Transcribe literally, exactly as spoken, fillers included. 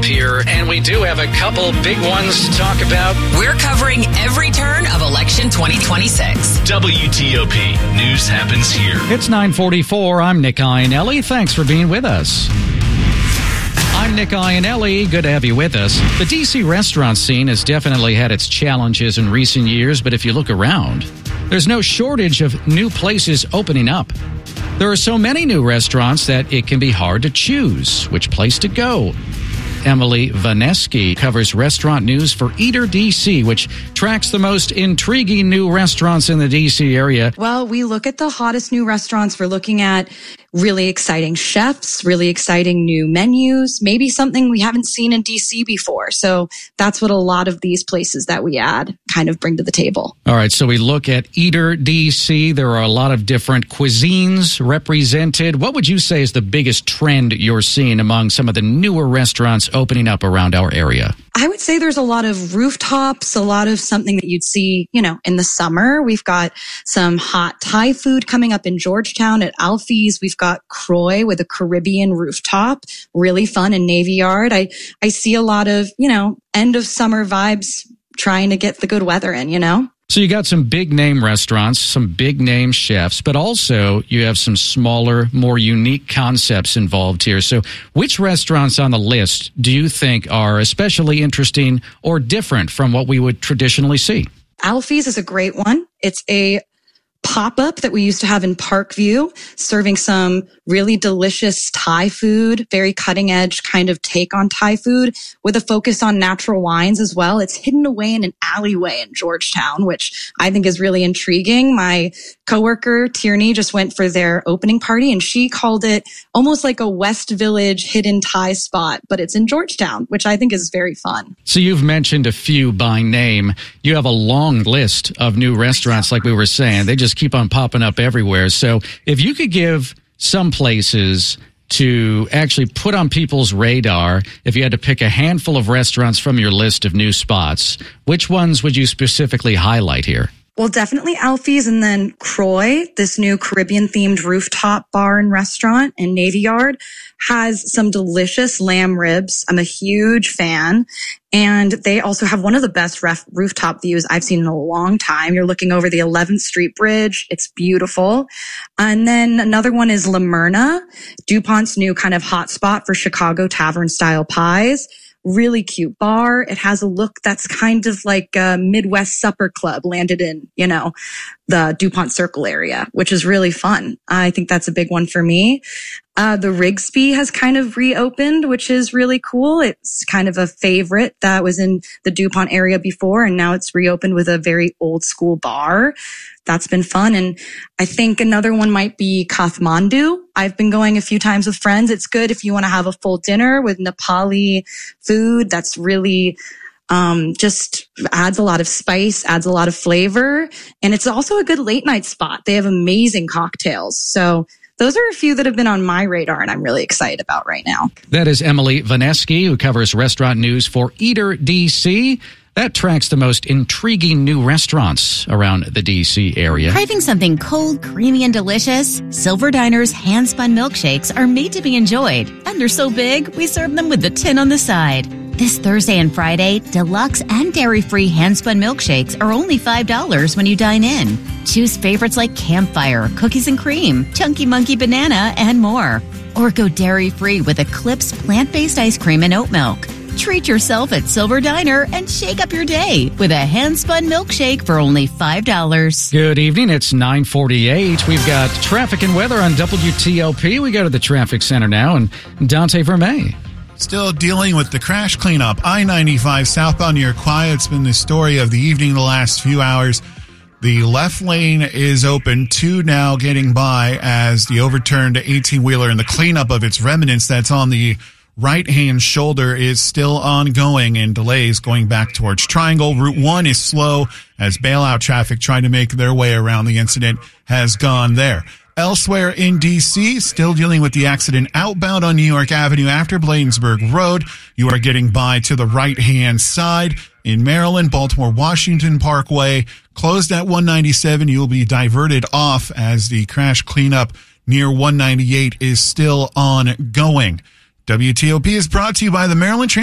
up here, and we do have a couple big ones to talk about. We're covering every turn of election twenty twenty-six. W T O P. News happens here. It's nine forty-four. I'm Nick Iannelli. Thanks for being with us. I'm Nick Iannelli. Good to have you with us. The D C restaurant scene has definitely had its challenges in recent years, but if you look around, there's no shortage of new places opening up. There are so many new restaurants that it can be hard to choose which place to go. Emily Vanesky covers restaurant news for Eater D C, which tracks the most intriguing new restaurants in the D C area. Well, we look at the hottest new restaurants. We're looking at really exciting chefs, really exciting new menus, maybe something we haven't seen in D C before. So that's what a lot of these places that we add kind of bring to the table. All right, so we look at Eater D C. There are a lot of different cuisines represented. What would you say is the biggest trend you're seeing among some of the newer restaurants opening up around our area? I would say there's a lot of rooftops, a lot of something that you'd see, you know, in the summer. We've got some hot Thai food coming up in Georgetown at Alfie's. We've got Croy with a Caribbean rooftop, really fun in Navy Yard. I, I see a lot of, you know, end of summer vibes trying to get the good weather in, you know? So you got some big name restaurants, some big name chefs, but also you have some smaller, more unique concepts involved here. So which restaurants on the list do you think are especially interesting or different from what we would traditionally see? Alfie's is a great one. It's a pop-up that we used to have in Parkview, serving some really delicious Thai food, very cutting-edge kind of take on Thai food with a focus on natural wines as well. It's hidden away in an alleyway in Georgetown, which I think is really intriguing. My coworker, Tierney, just went for their opening party, and she called it almost like a West Village hidden Thai spot, but it's in Georgetown, which I think is very fun. So you've mentioned a few by name. You have a long list of new restaurants, like we were saying. They just keep on popping up everywhere. So if you could give some places to actually put on people's radar, if you had to pick a handful of restaurants from your list of new spots, which ones would you specifically highlight here? Well, definitely Alfie's, and then Croy, this new Caribbean-themed rooftop bar and restaurant in Navy Yard, has some delicious lamb ribs. I'm a huge fan. And they also have one of the best ref- rooftop views I've seen in a long time. You're looking over the eleventh Street Bridge. It's beautiful. And then another one is La Myrna, DuPont's new kind of hot spot for Chicago tavern-style pies. Really cute bar. It has a look that's kind of like a Midwest supper club landed in, you know, the DuPont Circle area, which is really fun. I think that's a big one for me. Uh, the Rigsby has kind of reopened, which is really cool. It's kind of a favorite that was in the DuPont area before, and now it's reopened with a very old school bar. That's been fun. And I think another one might be Kathmandu. I've been going a few times with friends. It's good if you want to have a full dinner with Nepali food. That's really um just adds a lot of spice, adds a lot of flavor. And it's also a good late night spot. They have amazing cocktails. So those are a few that have been on my radar and I'm really excited about right now. That is Emily Vanesky, who covers restaurant news for Eater D C. That tracks the most intriguing new restaurants around the D C area. Craving something cold, creamy, and delicious? Silver Diner's hand-spun milkshakes are made to be enjoyed. And they're so big, we serve them with the tin on the side. This Thursday and Friday, deluxe and dairy-free hand-spun milkshakes are only five dollars when you dine in. Choose favorites like Campfire, Cookies and Cream, Chunky Monkey Banana, and more. Or go dairy-free with Eclipse plant-based ice cream and oat milk. Treat yourself at Silver Diner and shake up your day with a hand-spun milkshake for only five dollars. Good evening. It's nine forty-eight. We've got traffic and weather on W T O P. We go to the traffic center now, and Dante Vermey. Still dealing with the crash cleanup. I ninety-five southbound near Quai. It's been the story of the evening the last few hours. The left lane is open, two now getting by as the overturned eighteen-wheeler and the cleanup of its remnants that's on the right-hand shoulder is still ongoing, and delays going back towards Triangle. Route one is slow as bailout traffic trying to make their way around the incident has gone there. Elsewhere in D C, still dealing with the accident outbound on New York Avenue after Bladensburg Road. You are getting by to the right-hand side. In Maryland, Baltimore-Washington Parkway, closed at one ninety-seven. You will be diverted off as the crash cleanup near one ninety-eight is still ongoing. W T O P is brought to you by the Maryland Transportation